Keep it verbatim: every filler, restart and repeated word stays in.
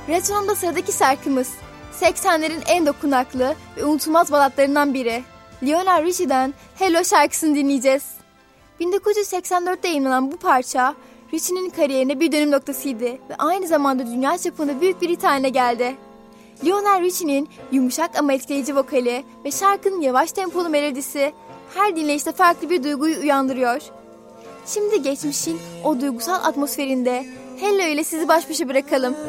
Retronom'da sıradaki şarkımız seksenlerin en dokunaklı ve unutulmaz balatlarından biri. Lionel Richie'den Hello şarkısını dinleyeceğiz. bin dokuz yüz seksen dörtte yayınlanan bu parça Richie'nin kariyerine bir dönüm noktasıydı ve aynı zamanda dünya çapında büyük bir hit haline geldi. Lionel Richie'nin yumuşak ama etkileyici vokali ve şarkının yavaş tempolu melodisi her dinleyişte farklı bir duyguyu uyandırıyor. Şimdi geçmişin o duygusal atmosferinde Hello ile sizi baş başa bırakalım.